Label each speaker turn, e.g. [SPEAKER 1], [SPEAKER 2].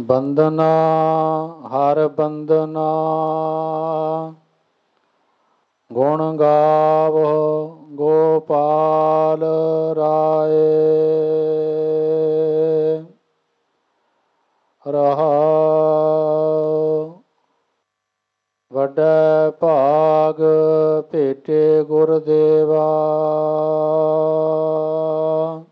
[SPEAKER 1] ਬੰਦਨਾ ਹਰ ਬੰਦਨਾ ਗੁਣ ਗਾਵੋ ਗੋਪਾਲ ਰਾਏ। ਰਹਾਉ ਵੱਡਾ ਭਾਗ ਭੇਟੇ ਗੁਰਦੇਵਾ।